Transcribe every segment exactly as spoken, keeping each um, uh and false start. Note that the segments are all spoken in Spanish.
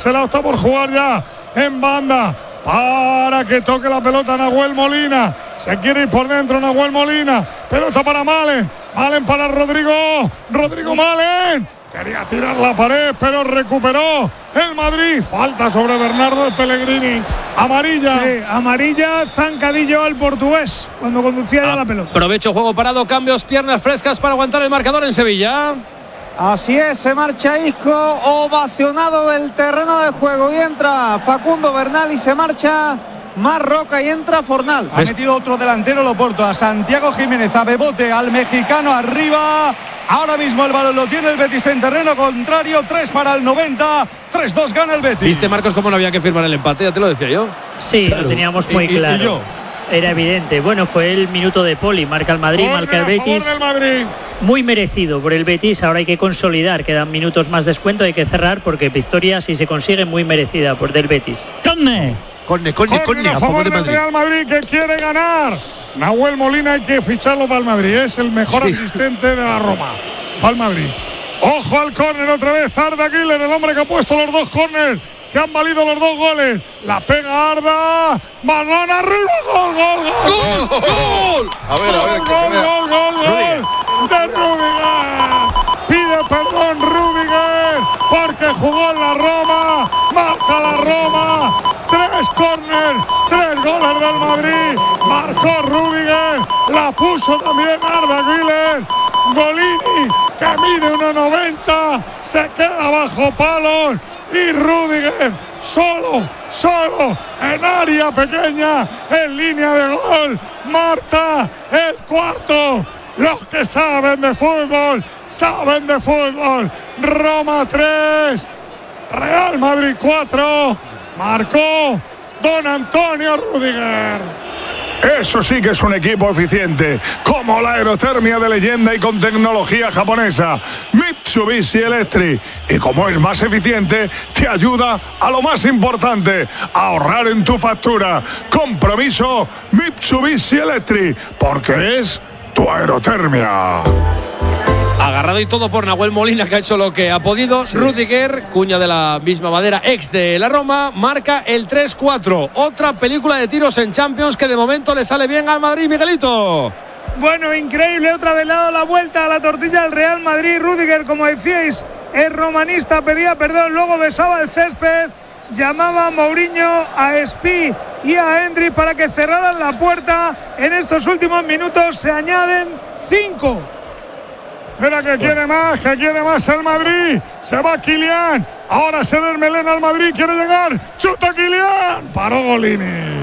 ese lado, está por jugar ya en banda para que toque la pelota Nahuel Molina. Se quiere ir por dentro Nahuel Molina. Pelota para Malen. Malen para Rodrigo. Rodrigo Malen. Quería tirar la pared, pero recuperó el Madrid. Falta sobre Bernardo de Pellegrini. Amarilla. Sí, amarilla, zancadillo al portugués cuando conducía ya la pelota. Aprovecho, juego parado, cambios, piernas frescas para aguantar el marcador en Sevilla. Así es, se marcha Isco, ovacionado del terreno de juego, y entra Facundo Bernal y se marcha Marroca y entra Fornals. Ha metido otro delantero Loporto, a Santiago Jiménez, a Bebote, al mexicano arriba. Ahora mismo el balón lo tiene el Betis en terreno contrario. tres para el noventa, tres dos gana el Betis. ¿Viste, Marcos, cómo no había que firmar el empate? Ya te lo decía yo. Sí, claro, lo teníamos muy y, claro. Y, y yo. Era evidente. Bueno, fue el minuto de Poli. Marca el Madrid, Corner marca el Betis. del Madrid. Muy merecido por el Betis. Ahora hay que consolidar. Quedan minutos más descuento. Hay que cerrar porque victoria, si se consigue, muy merecida por del Betis. ¡Corne! Corne, corne, corne. A favor del Real Madrid, que quiere ganar. Nahuel Molina hay que ficharlo para el Madrid. Es el mejor sí. asistente de la Roma. Para el Madrid. Ojo al córner otra vez. Arda Güler, el hombre que ha puesto los dos córneres, que han valido los dos goles. La pega Arda. Balón arriba. Gol, gol, gol. ¡Gol! ¡Gol! A ver, a ver. Gol, gol, gol, gol, gol. De Rüdiger. Pide perdón Rüdiger porque jugó en la Roma. Marca la Roma. Tres córner, tres goles del Madrid. Marcó Rüdiger. La puso también Arda Güler. Golini, que mide uno noventa, se queda bajo palos. Y Rüdiger solo, solo en área pequeña, en línea de gol. Marta el cuarto. Los que saben de fútbol, saben de fútbol. Roma tres, Real Madrid cuatro. Marcó don Antonio Rüdiger. Eso sí que es un equipo eficiente, como la aerotermia de leyenda y con tecnología japonesa, Mitsubishi Electric. Y como es más eficiente, te ayuda a lo más importante, a ahorrar en tu factura. Compromiso Mitsubishi Electric, porque es tu aerotermia. Agarrado y todo por Nahuel Molina, que ha hecho lo que ha podido. Sí. Rüdiger, cuña de la misma madera, ex de la Roma, marca el tres cuatro. Otra película de tiros en Champions que de momento le sale bien al Madrid, Miguelito. Bueno, increíble, otra vez le ha dado la vuelta a la tortilla al Real Madrid. Rüdiger, como decíais, el romanista pedía perdón, luego besaba el césped, llamaba a Mourinho, a Espi y a Hendry para que cerraran la puerta. En estos últimos minutos se añaden cinco. Espera, que quiere más, que quiere más el Madrid. Se va Kylian. Ahora se desmelena al Madrid, quiere llegar. Chuta Kylian. Paró Golini.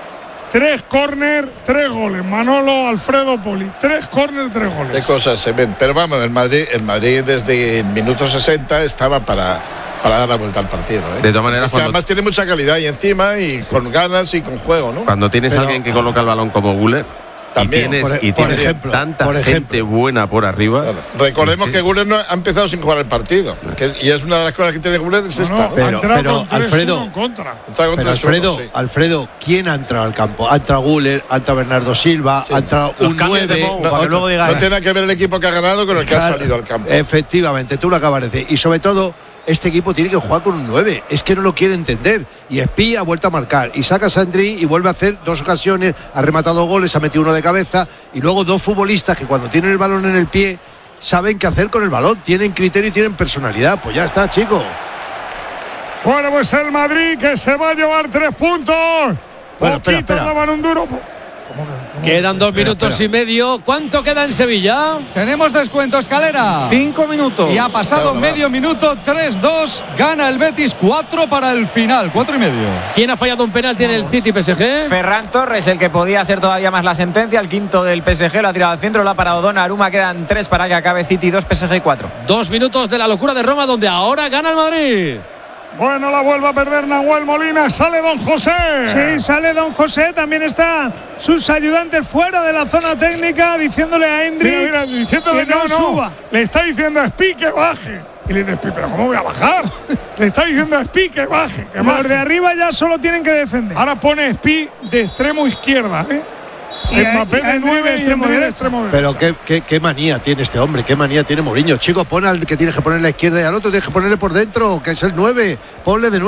Tres córner, tres goles. Manolo, Alfredo, Poli. Tres córner, tres goles. De cosas se ven. Pero vamos, el Madrid, el Madrid desde el minuto sesenta estaba para, para dar la vuelta al partido, ¿eh? De todas maneras, cuando... además tiene mucha calidad y encima y sí. con ganas y con juego, ¿no? Cuando tienes Pero... a alguien que coloca el balón como Güler. También, y tienes, por, y tienes ejemplo, tanta por gente buena por arriba. Claro. Recordemos que Güler no ha empezado sin jugar el partido, que, y es una de las cosas que tiene Güler es no, esta. No, pero, pero Alfredo, en contra. Pero Alfredo, sí. Alfredo, ¿quién ha entrado al campo? Ha entrado Güler, ha entrado Bernardo Silva, sí. ha entrado Los un nueve. No, no, luego diga, no tiene que ver el equipo que ha ganado con el que claro, ha salido al campo. Efectivamente, tú lo acabas de decir. Y sobre todo, este equipo tiene que jugar con un nueve. Es que no lo quiere entender. Y Espí ha vuelto a marcar. Y saca a Sandri y vuelve a hacer dos ocasiones. Ha rematado goles, ha metido uno de cabeza. Y luego dos futbolistas que cuando tienen el balón en el pie saben qué hacer con el balón. Tienen criterio y tienen personalidad. Pues ya está, chico. Bueno, pues el Madrid que se va a llevar tres puntos. Bueno, espera, espera. Daban un duro. Quedan dos espera, minutos espera. y medio. ¿Cuánto queda en Sevilla? Tenemos descuento, Escalera. Cinco minutos. Y ha pasado claro, medio minuto, tres dos. Gana el Betis, cuatro para el final, cuatro y medio. ¿Quién ha fallado un penalti en el City P S G? Ferran Torres, el que podía ser todavía más la sentencia. El quinto del P S G lo ha tirado al centro, lo ha parado Donnarumma. Quedan tres para que acabe City, dos P S G, cuatro. Dos minutos de la locura de Roma, donde ahora gana el Madrid. Bueno, la vuelve a perder Nahuel Molina. Sale Don José. Sí, sale Don José. También está sus ayudantes fuera de la zona técnica diciéndole a Hendry mira, mira, diciéndole, que no, no, no suba. Le está diciendo a Espi que baje. Y le dice Espi, ¿pero cómo voy a bajar? Le está diciendo a Espi que baje, que baje. Los de arriba ya solo tienen que defender. Ahora pone Espi de extremo izquierda, ¿eh? Y el Mbappé de nueve, extremo derecho. Extremo Pero qué, qué, qué manía tiene este hombre, qué manía tiene Mourinho. Chicos, pon al que tienes que poner a la izquierda y al otro tienes que ponerle por dentro, que es el nueve. Ponle de nueve.